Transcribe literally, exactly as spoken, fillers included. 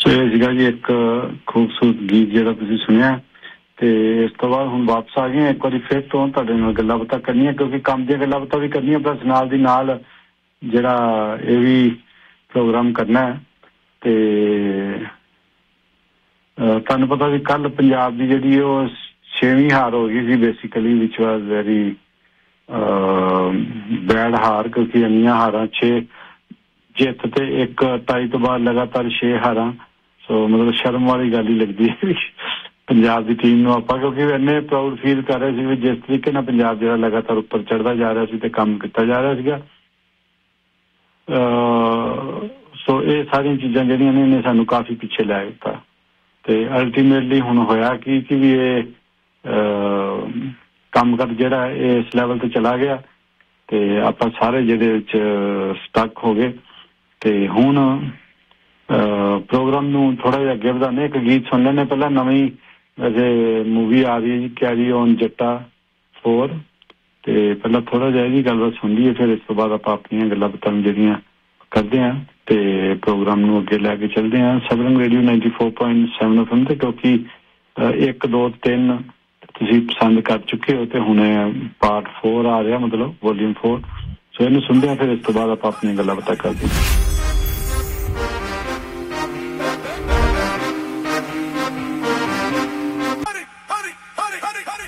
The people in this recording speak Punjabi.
ਸੋ ਇਹ ਸੀਗਾ ਜੀ ਇੱਕ ਖੂਬਸੂਰਤ ਗੀਤ ਜਿਹੜਾ ਤੁਸੀਂ ਸੁਣਿਆ ਤੇ ਇਸ ਤੋਂ ਬਾਅਦ ਹੁਣ ਵਾਪਸ ਆ ਗਏ ਇੱਕ ਵਾਰੀ ਫਿਰ ਤੋਂ ਤੁਹਾਡੇ ਨਾਲ ਗੱਲਾਂ ਬਾਤਾਂ ਕਰਨੀਆਂ ਕਿਉਂਕਿ ਕੰਮ ਦੀਆਂ ਗੱਲਾਂ ਬਾਤਾਂ ਵੀ ਕਰਨੀਆਂ ਪਲੱਸ ਨਾਲ ਦੀ ਨਾਲ ਜਿਹੜਾ ਇਹ ਵੀ ਪ੍ਰੋਗਰਾਮ ਕਰਨਾ ਤੇ ਤੁਹਾਨੂੰ ਪਤਾ ਵੀ ਕੱਲ ਪੰਜਾਬ ਦੀ ਜਿਹੜੀ ਉਹ ਛੇਵੀਂ ਹਾਰ ਹੋ ਗਈ ਸੀ ਬੇਸਿਕਲੀ ਵਿਚ ਵਾਜ਼ ਵੈਰੀ ਬੈਡ ਹਾਰ ਕਿਉਂਕਿ ਇੰਨੀਆਂ ਹਾਰਾਂ ਛੇ ਜਿੱਤ ਤੇ ਇੱਕ ਟਾਈ ਤੋਂ ਬਾਅਦ ਲਗਾਤਾਰ ਛੇ ਹਾਰਾਂ ਸੋ ਮਤਲਬ ਸ਼ਰਮ ਵਾਲੀ ਗੱਲ ਹੀ ਲੱਗਦੀ ਹੈ ਪੰਜਾਬ ਦੀ ਟੀਮ ਨੂੰ ਆਪਾਂ ਕਿਉਂਕਿ ਇੰਨੇ ਪ੍ਰਾਊਡ ਫੀਲ ਕਰ ਰਹੇ ਸੀ ਵੀ ਜਿਸ ਤਰੀਕੇ ਨਾਲ ਪੰਜਾਬ ਜਿਹੜਾ ਲਗਾਤਾਰ ਉੱਪਰ ਚੜ੍ਹਦਾ ਜਾ ਰਿਹਾ ਸੀ ਤੇ ਕੰਮ ਕੀਤਾ ਜਾ ਰਿਹਾ ਸੀਗਾ ਸੋ ਇਹ ਸਾਰੀਆਂ ਚੀਜ਼ਾਂ ਜਿਹੜੀਆਂ ਨੇ ਇਹਨੇ ਸਾਨੂੰ ਕਾਫੀ ਪਿੱਛੇ ਲੈ ਦਿੱਤਾ ਤੇ ਅਲਟੀਮੇਟਲੀ ਹੁਣ ਹੋਇਆ ਕੀ ਕਿ ਵੀ ਇਹ ਕੰਮ ਕਰ ਜਿਹੜਾ ਇਸ ਲੈਵਲ ਤੇ ਚਲਾ ਗਿਆ ਤੇ ਆਪਾਂ ਸਾਰੇ ਜਿਹਦੇ ਵਿੱਚ ਸਟਕ ਹੋ ਗਏ ਤੇ ਹੁਣ ਪ੍ਰੋਗਰਾਮ ਨੂੰ ਥੋੜਾ ਜਿਹਾ ਅੱਗੇ ਵਧਾਉਂਦੇ ਇੱਕ ਗੀਤ ਸੁਣ ਲੈਣੇ ਪਹਿਲਾਂ ਨਵੀਂ ਵੈਸੇ ਮੂਵੀ ਆ ਰਹੀ ਹੈ ਜੀ ਕੈਰੀ ਔਨ ਜੱਟਾ ਫੋਰ ਤੇ ਪਹਿਲਾਂ ਥੋੜਾ ਜਿਹਾ ਜੀ ਗੱਲਬਾਤ ਸੁਣ ਲਈਏ ਫਿਰ ਇਸ ਤੋਂ ਬਾਅਦ ਆਪਾਂ ਆਪਣੀਆਂ ਗੱਲਾਂ ਬਾਤਾਂ ਜਿਹੜੀਆਂ ਕਰਦੇ ਹਾਂ ਤੇ ਪ੍ਰੋਗਰਾਮ ਨੂੰ ਅੱਗੇ ਲੈ ਕੇ ਚੱਲਦੇ ਹਾਂ ਸਬਰੰਗ radio ninety four point seven F M ਤੇ ਕਿਉਂਕਿ ਇੱਕ ਦੋ ਤਿੰਨ ਤੁਸੀਂ ਪਸੰਦ ਕਰ ਚੁੱਕੇ ਹੋ ਤੇ ਹੁਣ ਪਾਰਟ ਫੋਰ ਆ ਰਿਹਾ ਮਤਲਬ ਵੋਲੀਅਮ ਫੋਰ ਸੋ ਇਹਨੂੰ ਸੁਣਦੇ ਹਾਂ ਫਿਰ ਇਸ ਤੋਂ ਬਾਅਦ ਆਪਾਂ ਆਪਣੀਆਂ ਗੱਲਾਂ ਬਾਤਾਂ ਕਰਦੇ ਹਾਂ